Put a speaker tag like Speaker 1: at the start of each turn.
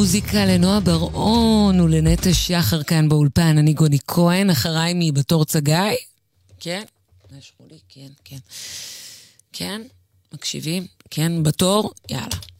Speaker 1: מוזיקה לנועה בר-און ולנטע שחר כאן באולפן. אני גוני כהן, אחריי מי בתור צגאי? כן? נשרו לי, כן. כן? מקשיבים? כן, בתור? יאללה.